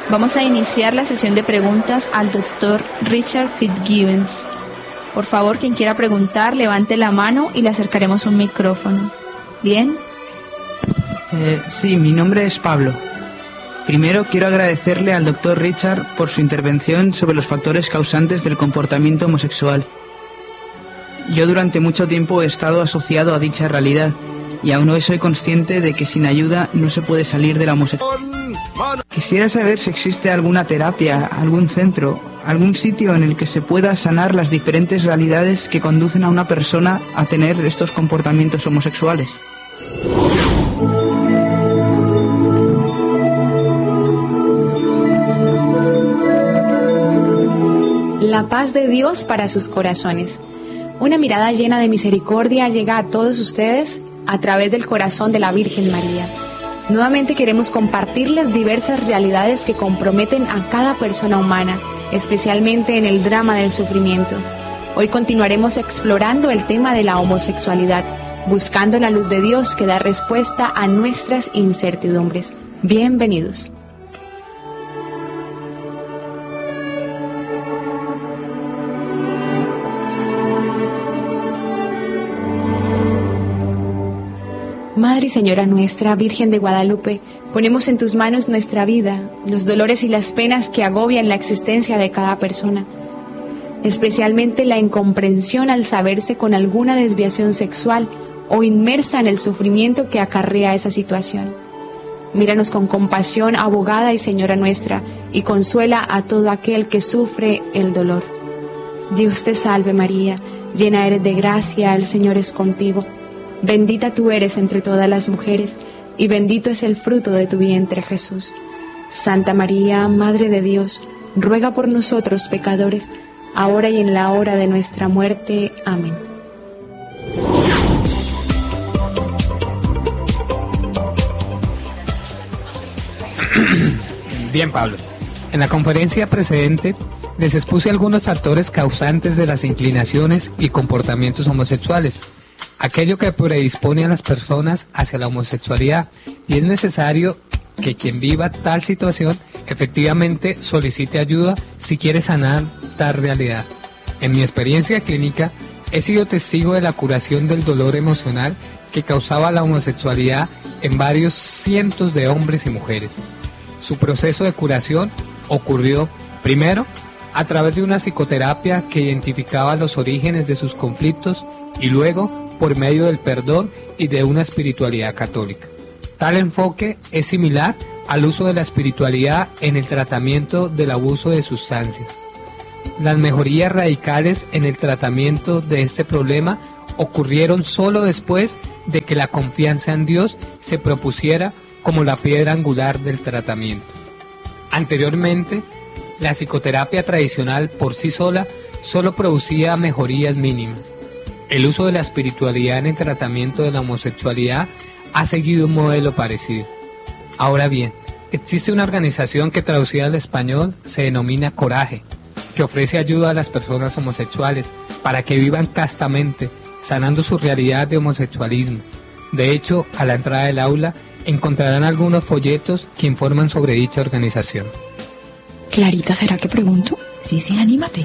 Vamos a iniciar la sesión de preguntas al doctor Richard Fitzgibbons. Por favor, quien quiera preguntar, levante la mano y le acercaremos un micrófono. ¿Bien? Sí, mi nombre es Pablo. Primero quiero agradecerle al doctor Richard por su intervención sobre los factores causantes del comportamiento homosexual. Yo durante mucho tiempo he estado asociado a dicha realidad y aún hoy soy consciente de que sin ayuda no se puede salir de la homosexualidad. Quisiera saber si existe alguna terapia, algún centro, algún sitio en el que se pueda sanar las diferentes realidades que conducen a una persona a tener estos comportamientos homosexuales. La paz de Dios para sus corazones. Una mirada llena de misericordia llega a todos ustedes a través del corazón de la Virgen María. Nuevamente queremos compartirles diversas realidades que comprometen a cada persona humana, especialmente en el drama del sufrimiento. Hoy continuaremos explorando el tema de la homosexualidad, buscando la luz de Dios que da respuesta a nuestras incertidumbres. Bienvenidos. Madre y Señora nuestra, Virgen de Guadalupe, ponemos en tus manos nuestra vida, los dolores y las penas que agobian la existencia de cada persona, especialmente la incomprensión al saberse con alguna desviación sexual o inmersa en el sufrimiento que acarrea esa situación. Míranos con compasión, abogada y Señora nuestra, y consuela a todo aquel que sufre el dolor. Dios te salve María, llena eres de gracia, el Señor es contigo. Bendita tú eres entre todas las mujeres, y bendito es el fruto de tu vientre, Jesús. Santa María, Madre de Dios, ruega por nosotros pecadores, ahora y en la hora de nuestra muerte. Amén. Bien, Pablo. En la conferencia precedente les expuse algunos factores causantes de las inclinaciones y comportamientos homosexuales, aquello que predispone a las personas hacia la homosexualidad, y es necesario que quien viva tal situación efectivamente solicite ayuda si quiere sanar tal realidad. En mi experiencia clínica he sido testigo de la curación del dolor emocional que causaba la homosexualidad en varios cientos de hombres y mujeres. Su proceso de curación ocurrió, primero, a través de una psicoterapia que identificaba los orígenes de sus conflictos y luego por medio del perdón y de una espiritualidad católica. Tal enfoque es similar al uso de la espiritualidad en el tratamiento del abuso de sustancias. Las mejorías radicales en el tratamiento de este problema ocurrieron solo después de que la confianza en Dios se propusiera como la piedra angular del tratamiento. Anteriormente, la psicoterapia tradicional por sí sola solo producía mejorías mínimas. El uso de la espiritualidad en el tratamiento de la homosexualidad ha seguido un modelo parecido. Ahora bien, existe una organización que traducida al español se denomina Coraje, que ofrece ayuda a las personas homosexuales para que vivan castamente, sanando su realidad de homosexualismo. De hecho, a la entrada del aula encontrarán algunos folletos que informan sobre dicha organización. Clarita, ¿será que pregunto? Sí, anímate.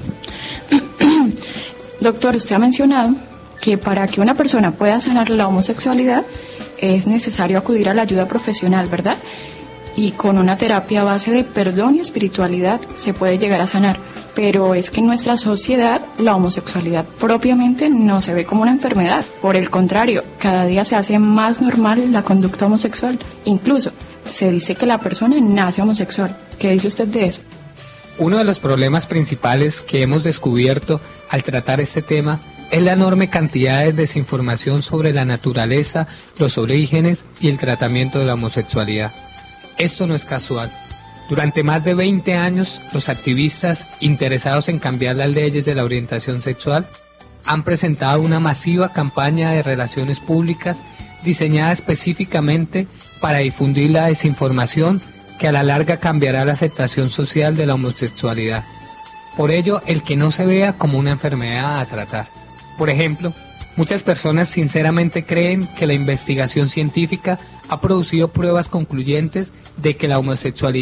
Doctor, usted ha mencionado que para que una persona pueda sanar la homosexualidad es necesario acudir a la ayuda profesional, ¿verdad? Y con una terapia a base de perdón y espiritualidad se puede llegar a sanar. Pero es que en nuestra sociedad la homosexualidad propiamente no se ve como una enfermedad. Por el contrario, cada día se hace más normal la conducta homosexual. Incluso se dice que la persona nace homosexual. ¿Qué dice usted de eso? Uno de los problemas principales que hemos descubierto al tratar este tema es la enorme cantidad de desinformación sobre la naturaleza, los orígenes y el tratamiento de la homosexualidad. Esto no es casual. Durante más de 20 años, los activistas interesados en cambiar las leyes de la orientación sexual han presentado una masiva campaña de relaciones públicas diseñada específicamente para difundir la desinformación que a la larga cambiará la aceptación social de la homosexualidad. Por ello, el que no se vea como una enfermedad a tratar. Por ejemplo, muchas personas sinceramente creen que la investigación científica ha producido pruebas concluyentes de que la homosexualidad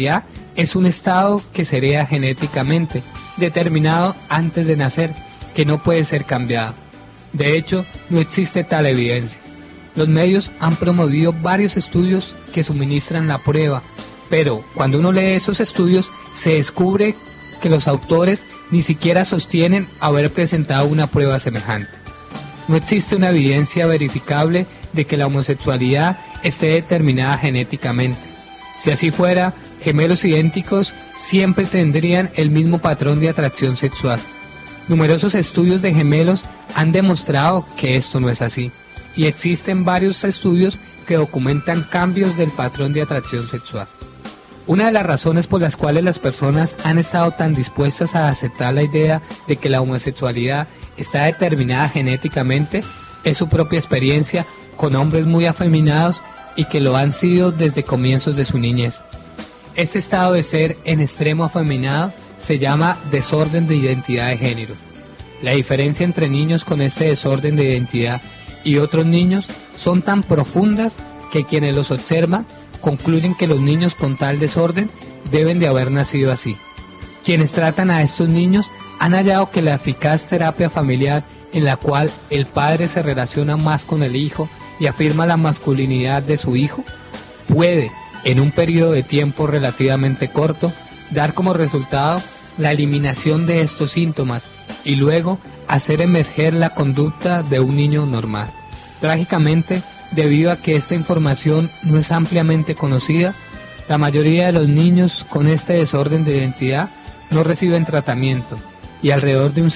es un estado que se hereda genéticamente, determinado antes de nacer, que no puede ser cambiado. De hecho, no existe tal evidencia. Los medios han promovido varios estudios que suministran la prueba, pero cuando uno lee esos estudios se descubre que los autores ni siquiera sostienen haber presentado una prueba semejante. No existe una evidencia verificable de que la homosexualidad esté determinada genéticamente. Si así fuera, gemelos idénticos siempre tendrían el mismo patrón de atracción sexual. Numerosos estudios de gemelos han demostrado que esto no es así, y existen varios estudios que documentan cambios del patrón de atracción sexual. Una de las razones por las cuales las personas han estado tan dispuestas a aceptar la idea de que la homosexualidad está determinada genéticamente es su propia experiencia con hombres muy afeminados y que lo han sido desde comienzos de su niñez. Este estado de ser en extremo afeminado se llama desorden de identidad de género. La diferencia entre niños con este desorden de identidad y otros niños son tan profundas que quienes los observan concluyen que los niños con tal desorden deben de haber nacido así. Quienes tratan a estos niños han hallado que la eficaz terapia familiar en la cual el padre se relaciona más con el hijo y afirma la masculinidad de su hijo, puede, en un periodo de tiempo relativamente corto, dar como resultado la eliminación de estos síntomas y luego hacer emerger la conducta de un niño normal. Trágicamente, debido a que esta información no es ampliamente conocida, la mayoría de los niños con este desorden de identidad no reciben tratamiento y alrededor de un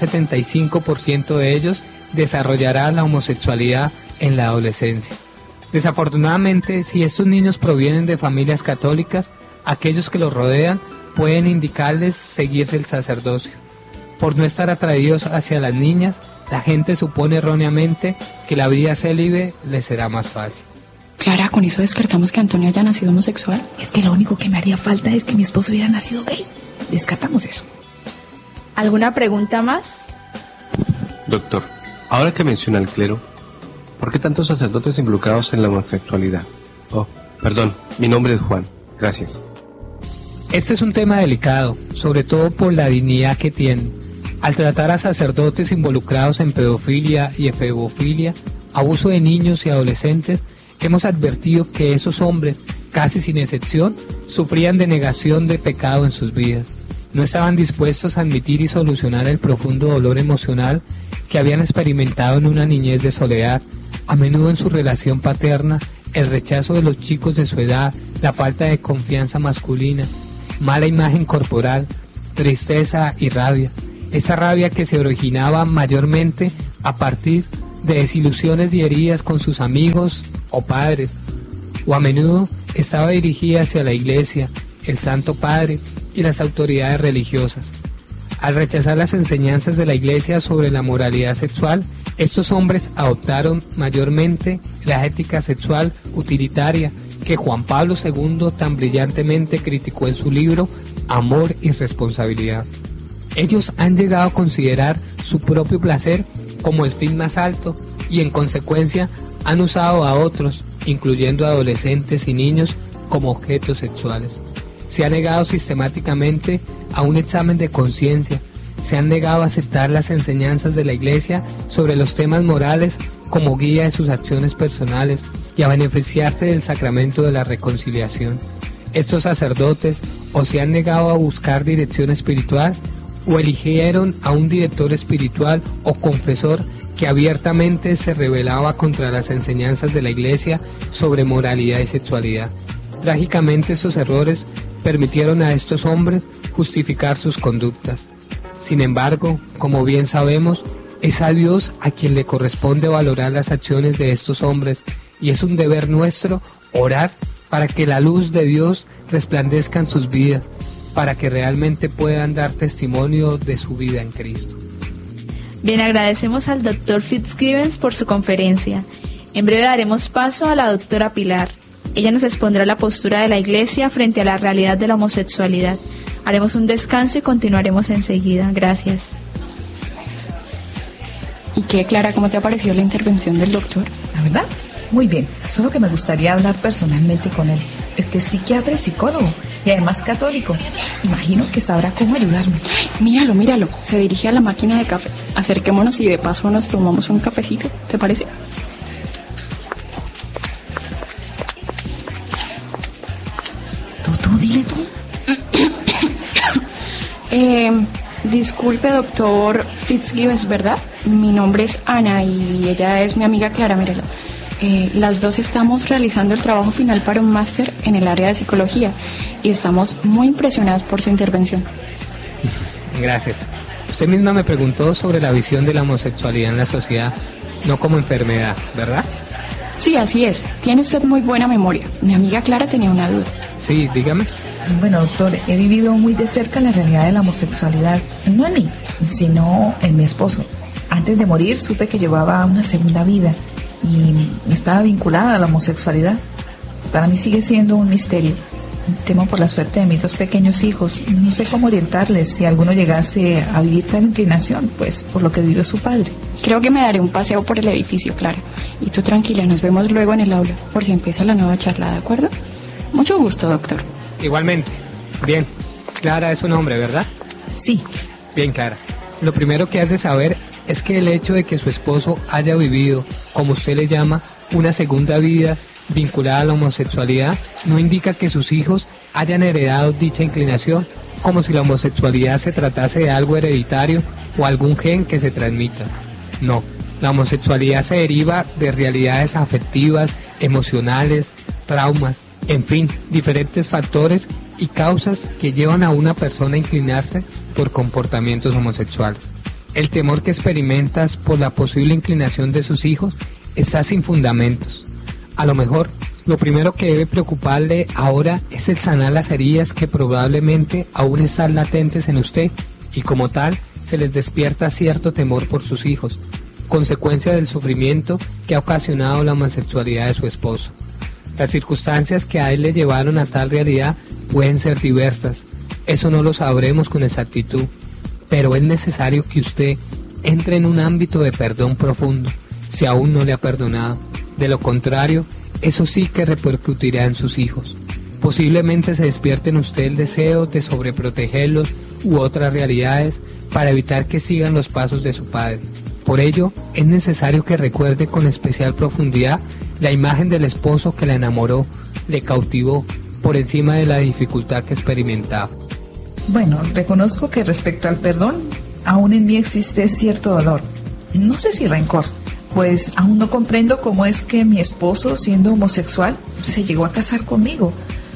75% de ellos desarrollará la homosexualidad en la adolescencia. Desafortunadamente, si estos niños provienen de familias católicas, aquellos que los rodean pueden indicarles seguirse el sacerdocio. Por no estar atraídos hacia las niñas, la gente supone erróneamente que la vida célibe les será más fácil. Clara, ¿con eso descartamos que Antonio haya nacido homosexual? Es que lo único que me haría falta es que mi esposo hubiera nacido gay. Descartamos eso. ¿Alguna pregunta más? Doctor, ahora que menciona el clero, ¿por qué tantos sacerdotes involucrados en la homosexualidad? Oh, perdón, mi nombre es Juan. Gracias. Este es un tema delicado, sobre todo por la dignidad que tiene. Al tratar a sacerdotes involucrados en pedofilia y efebofilia, abuso de niños y adolescentes, hemos advertido que esos hombres, casi sin excepción, sufrían de negación de pecado en sus vidas. No estaban dispuestos a admitir y solucionar el profundo dolor emocional que habían experimentado en una niñez de soledad, a menudo en su relación paterna, el rechazo de los chicos de su edad, la falta de confianza masculina, mala imagen corporal, tristeza y rabia. Esa rabia que se originaba mayormente a partir de desilusiones y heridas con sus amigos o padres, o a menudo estaba dirigida hacia la Iglesia, el Santo Padre y las autoridades religiosas. Al rechazar las enseñanzas de la Iglesia sobre la moralidad sexual, estos hombres adoptaron mayormente la ética sexual utilitaria que Juan Pablo II tan brillantemente criticó en su libro Amor y Responsabilidad. Ellos han llegado a considerar su propio placer como el fin más alto y en consecuencia han usado a otros, incluyendo adolescentes y niños, como objetos sexuales. Se ha negado sistemáticamente a un examen de conciencia, se han negado a aceptar las enseñanzas de la Iglesia sobre los temas morales como guía de sus acciones personales y a beneficiarse del sacramento de la reconciliación. Estos sacerdotes o se han negado a buscar dirección espiritual o eligieron a un director espiritual o confesor que abiertamente se rebelaba contra las enseñanzas de la Iglesia sobre moralidad y sexualidad. Trágicamente estos errores permitieron a estos hombres justificar sus conductas. Sin embargo, como bien sabemos, es a Dios a quien le corresponde valorar las acciones de estos hombres y es un deber nuestro orar para que la luz de Dios resplandezca en sus vidas, para que realmente puedan dar testimonio de su vida en Cristo. Bien, agradecemos al Dr. Fitzgibbons por su conferencia. En breve daremos paso a la doctora Pilar. Ella nos expondrá la postura de la Iglesia frente a la realidad de la homosexualidad. Haremos un descanso y continuaremos enseguida. Gracias. ¿Y qué, Clara, cómo te ha parecido la intervención del doctor? La verdad, muy bien. Solo que me gustaría hablar personalmente con él. Es que es psiquiatra y psicólogo, y además católico. Imagino que sabrá cómo ayudarme. Míralo. Se dirige a la máquina de café. Acerquémonos y de paso nos tomamos un cafecito, ¿te parece? Tú, dile tú. Disculpe, doctor Fitzgibbons, ¿verdad? Mi nombre es Ana y ella es mi amiga Clara, mírala. Las dos estamos realizando el trabajo final para un máster en el área de psicología y estamos muy impresionadas por su intervención. Gracias. Usted misma me preguntó sobre la visión de la homosexualidad en la sociedad, no como enfermedad, ¿verdad? Sí, así es. Tiene usted muy buena memoria. Mi amiga Clara tenía una duda. Sí, dígame. Bueno, doctor, he vivido muy de cerca la realidad de la homosexualidad. No en mí, sino en mi esposo. Antes de morir supe que llevaba una segunda vida y estaba vinculada a la homosexualidad. Para mí sigue siendo un misterio. Temo por la suerte de mis dos pequeños hijos. No sé cómo orientarles si alguno llegase a vivir tal inclinación, pues por lo que vivió su padre. Creo que me daré un paseo por el edificio, Clara. Y tú tranquila, nos vemos luego en el aula, por si empieza la nueva charla, ¿de acuerdo? Mucho gusto, doctor. Igualmente. Bien. Clara es su nombre, ¿verdad? Sí. Bien, Clara. Lo primero que has de saber es que el hecho de que su esposo haya vivido, como usted le llama, una segunda vida vinculada a la homosexualidad, no indica que sus hijos hayan heredado dicha inclinación, como si la homosexualidad se tratase de algo hereditario o algún gen que se transmita. No, la homosexualidad se deriva de realidades afectivas, emocionales, traumas, en fin, diferentes factores y causas que llevan a una persona a inclinarse por comportamientos homosexuales. El temor que experimentas por la posible inclinación de sus hijos está sin fundamentos. A lo mejor, lo primero que debe preocuparle ahora es el sanar las heridas que probablemente aún están latentes en usted y como tal se les despierta cierto temor por sus hijos, consecuencia del sufrimiento que ha ocasionado la homosexualidad de su esposo. Las circunstancias que a él le llevaron a tal realidad pueden ser diversas, eso no lo sabremos con exactitud, pero es necesario que usted entre en un ámbito de perdón profundo, si aún no le ha perdonado. De lo contrario, eso sí que repercutirá en sus hijos. Posiblemente se despierte en usted el deseo de sobreprotegerlos u otras realidades para evitar que sigan los pasos de su padre. Por ello, es necesario que recuerde con especial profundidad la imagen del esposo que la enamoró, le cautivó, por encima de la dificultad que experimentaba. Bueno, reconozco que respecto al perdón, aún en mí existe cierto dolor. No sé si rencor, pues aún no comprendo cómo es que mi esposo, siendo homosexual, se llegó a casar conmigo.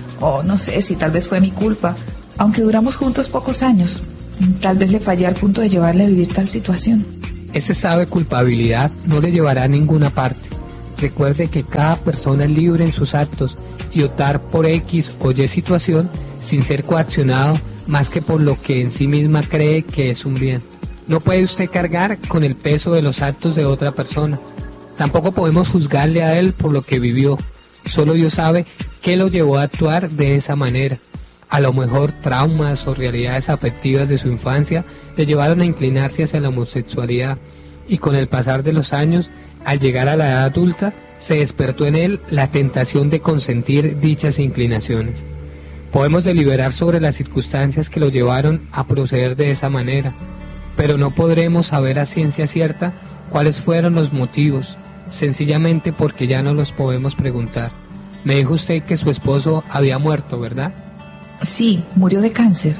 O no sé si tal vez fue mi culpa, aunque duramos juntos pocos años. Tal vez le fallé al punto de llevarle a vivir tal situación. Ese estado de culpabilidad no le llevará a ninguna parte. Recuerde que cada persona es libre en sus actos y optar por X o Y situación sin ser coaccionado más que por lo que en sí misma cree que es un bien. No puede usted cargar con el peso de los actos de otra persona. Tampoco podemos juzgarle a él por lo que vivió. Solo Dios sabe qué lo llevó a actuar de esa manera. A lo mejor traumas o realidades afectivas de su infancia le llevaron a inclinarse hacia la homosexualidad y con el pasar de los años, al llegar a la edad adulta, se despertó en él la tentación de consentir dichas inclinaciones. Podemos deliberar sobre las circunstancias que lo llevaron a proceder de esa manera, pero no podremos saber a ciencia cierta cuáles fueron los motivos, sencillamente porque ya no los podemos preguntar. Me dijo usted que su esposo había muerto, ¿verdad? Sí, murió de cáncer.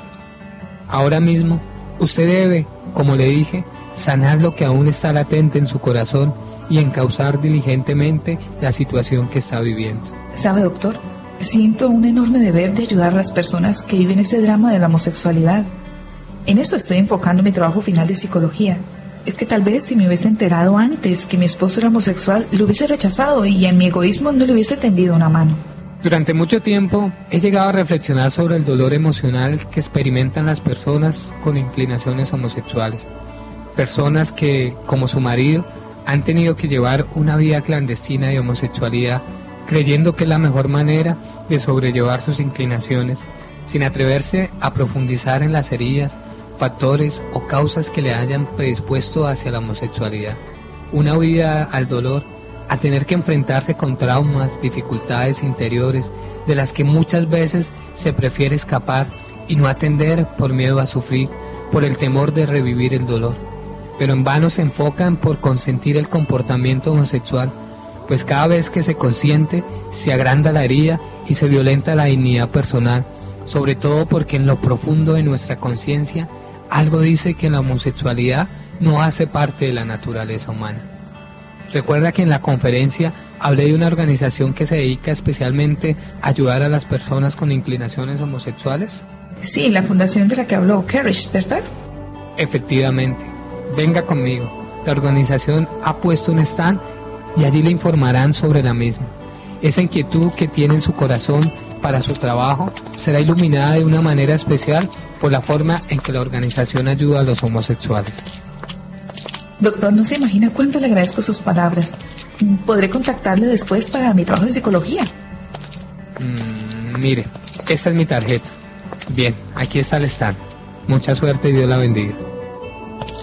Ahora mismo, usted debe, como le dije, sanar lo que aún está latente en su corazón y encauzar diligentemente la situación que está viviendo. ¿Sabe, doctor? Siento un enorme deber de ayudar a las personas que viven ese drama de la homosexualidad. En eso estoy enfocando mi trabajo final de psicología. Es que tal vez si me hubiese enterado antes que mi esposo era homosexual, lo hubiese rechazado y en mi egoísmo no le hubiese tendido una mano. Durante mucho tiempo he llegado a reflexionar sobre el dolor emocional que experimentan las personas con inclinaciones homosexuales. Personas que, como su marido, han tenido que llevar una vida clandestina de homosexualidad, creyendo que es la mejor manera de sobrellevar sus inclinaciones, sin atreverse a profundizar en las heridas, factores o causas que le hayan predispuesto hacia la homosexualidad. Una huida al dolor, a tener que enfrentarse con traumas, dificultades interiores, de las que muchas veces se prefiere escapar y no atender por miedo a sufrir, por el temor de revivir el dolor. Pero en vano se enfocan por consentir el comportamiento homosexual, pues cada vez que se consiente se agranda la herida y se violenta la dignidad personal, sobre todo porque en lo profundo de nuestra conciencia algo dice que la homosexualidad no hace parte de la naturaleza humana. Recuerda que en la conferencia hablé de una organización que se dedica especialmente a ayudar a las personas con inclinaciones homosexuales. Sí, la fundación de la que habló Kerish, ¿verdad? Efectivamente. Venga conmigo. La organización ha puesto un stand y allí le informarán sobre la misma. Esa inquietud que tiene en su corazón para su trabajo será iluminada de una manera especial por la forma en que la organización ayuda a los homosexuales. Doctor, no se imagina cuánto le agradezco sus palabras. ¿Podré contactarle después para mi trabajo de psicología? Mire, esta es mi tarjeta. Bien, aquí está el stand. Mucha suerte y Dios la bendiga.